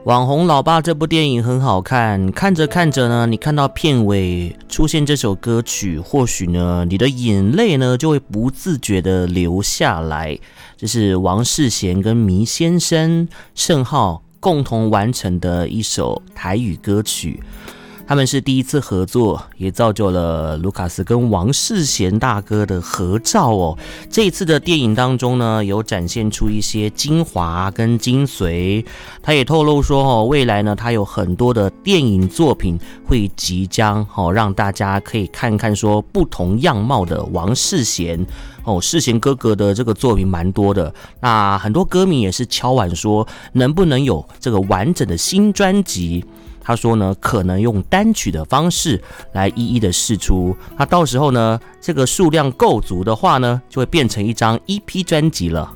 网红老爸这部电影很好看，看着看着呢，你看到片尾出现这首歌曲，或许呢，你的眼泪呢就会不自觉的流下来。这是王世贤跟迷先生、盛浩共同完成的一首台语歌曲。他们是第一次合作，也造就了卢卡斯跟王世贤大哥的合照哦。这一次的电影当中呢，有展现出一些精华跟精髓。他也透露说，未来呢，他有很多的电影作品会即将让大家可以看看说不同样貌的王世贤。世贤哥哥的这个作品蛮多的，那很多歌迷也是敲碗说，能不能有这个完整的新专辑？他说呢，可能用单曲的方式来一一的释出。那到时候呢，这个数量够足的话呢，就会变成一张 EP 专辑了。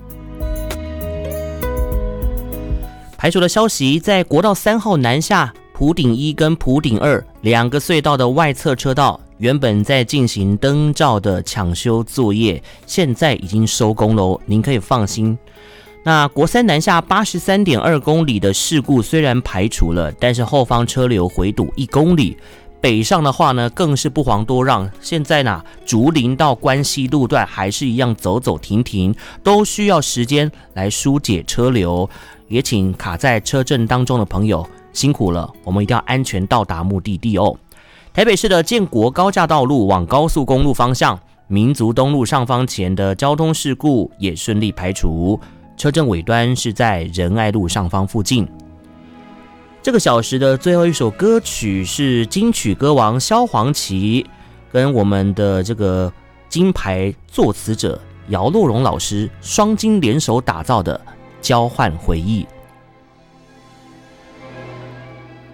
排除的消息，在国道3号南下埔顶1跟埔顶2两个隧道的外侧车道，原本在进行灯罩的抢修作业，现在已经收工喽，您可以放心。那国3南下 83.2 公里的事故虽然排除了，但是后方车流回堵1公里。北上的话呢，更是不遑多让。现在呢，竹林到关西路段还是一样走走停停，都需要时间来疏解车流。也请卡在车阵当中的朋友辛苦了，我们一定要安全到达目的地哦。台北市的建国高架道路往高速公路方向，民族东路上方前的交通事故也顺利排除。车阵尾端是在仁爱路上方附近。这个小时的最后一首歌曲是金曲歌王萧煌奇跟我们的这个金牌作词者姚洛荣老师双金联手打造的《交换回忆》。